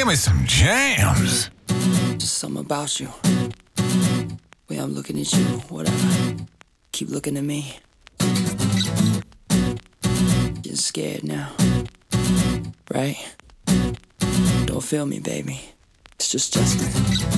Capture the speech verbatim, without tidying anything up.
Give me some jams. Just something about you. Way I'm looking at you, whatever. Keep looking at me. Getting scared now. Right? Don't feel me, baby. It's just Justin.